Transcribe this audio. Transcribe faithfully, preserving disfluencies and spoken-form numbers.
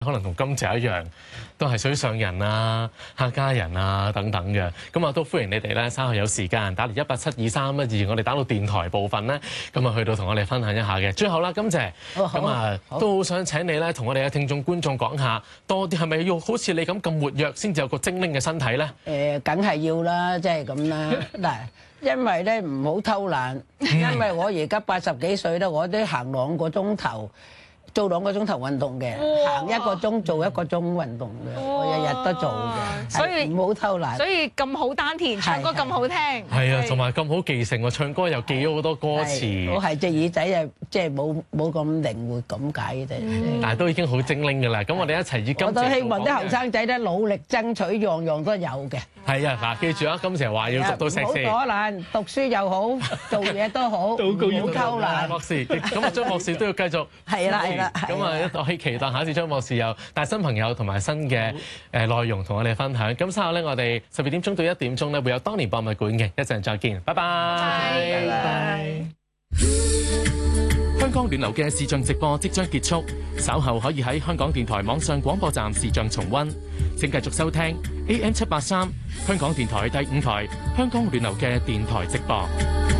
可能同金姐一樣，都係水上人啊、客家人啊等等嘅。咁啊，都歡迎你哋咧，稍後有時間打嚟一八七二三一二，我哋打到電台部分咧，咁啊去到同我哋分享一下嘅。最後啦，金姐，咁啊都好想請你咧，同我哋嘅聽眾觀眾講下多啲，係咪要好似你咁咁活躍先至有個精靈嘅身體咧？ 誒，梗係要啦，即係咁啦。嗱，因為咧唔好偷懶，因為我而家八十幾歲啦，我都行兩個鐘頭。做兩個鐘頭運動嘅，行一個鐘做一個鐘運動嘅，我日日都做嘅，所以唔好偷懶。 所以咁好丹田，唱歌咁好聽。 係啊，同埋咁好記性喎，唱歌又記咗好多歌詞。 我係隻耳仔啊，即係冇冇咁靈活咁解嘅啫。 但係都已經好精靈㗎啦。咁我哋一齊以金姐。 我都希望啲後生仔咧努力爭取，樣樣都有嘅。 係啊，嗱，記住啊，金姐話要讀到碩士。 唔好阻懶，讀書又好，做嘢都好，唔好偷懶。 博士，咁啊，張博士都要繼續。 係啦，係啦。 咁啊，我可以期待下一次張博士又帶新朋友同埋新嘅誒內容同我哋分享。咁稍後咧，我哋十二點鐘到一點鐘咧會有當年博物館嘅，一陣再見，拜拜。 拜拜。 香港暖流嘅視像直播即將結束，稍後可以喺香港電台網上廣播站視像重溫。請繼續收聽 A M 七八三香港電台第五台香港暖流嘅電台直播。